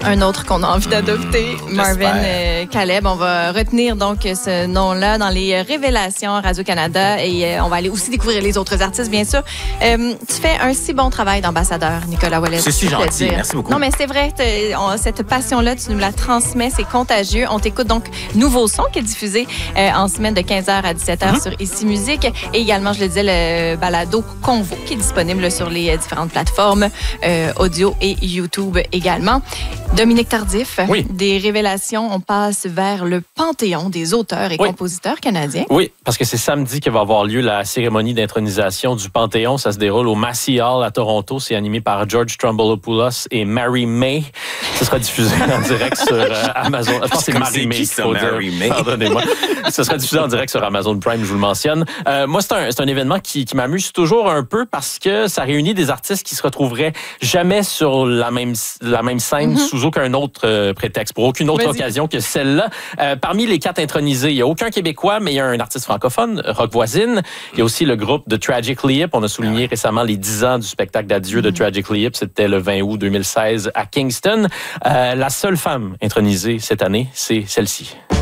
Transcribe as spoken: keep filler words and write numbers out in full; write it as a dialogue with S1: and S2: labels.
S1: Un autre qu'on a envie d'adopter, mmh, Marvin euh, Caleb. On va retenir donc ce nom-là dans les révélations Radio-Canada et euh, on va aller aussi découvrir les autres artistes, bien sûr. Euh, tu fais un si bon travail d'ambassadeur, Nicolas Ouellet.
S2: C'est si gentil, merci beaucoup.
S1: Non, mais c'est vrai, on, cette passion-là, tu nous la transmets, c'est contagieux. On t'écoute donc Nouveau Son qui est diffusé euh, en semaine de quinze heures à dix-sept heures mmh. sur Ici Musique et également, je le disais, le balado Convo qui est disponible sur les différentes plateformes euh, audio et YouTube également. Dominique Tardif,
S3: oui.
S1: des révélations, on passe vers le panthéon des auteurs et
S3: oui.
S1: compositeurs canadiens.
S3: Oui, parce que c'est samedi que va avoir lieu la cérémonie d'intronisation du Panthéon. Ça se déroule au Massey Hall à Toronto. C'est animé par George Stroumboulopoulos et Mary May. Ça sera diffusé en direct sur euh, Amazon. Je pense que c'est Mary May.
S2: Ça, Mary May.
S3: Pardonnez-moi. Ça sera diffusé en direct sur Amazon Prime, je vous le mentionne. Euh, moi, c'est un, c'est un événement qui, qui m'amuse toujours un peu parce que ça réunit des artistes qui se retrouveraient jamais sur la même, la même scène mm-hmm. sous aucun autre euh, prétexte, pour aucune autre
S1: Vas-y.
S3: occasion que celle-là. Euh, parmi les quatre intronisés, il n'y a aucun Québécois, mais il y a un artiste francophone, Rock Voisine. Il y a aussi le groupe de Tragically Hip. On a souligné récemment les dix ans du spectacle d'adieu mm-hmm. de Tragically Hip. C'était le vingt août deux mille seize à Kingston. Euh, la seule femme intronisée cette année, c'est celle-ci.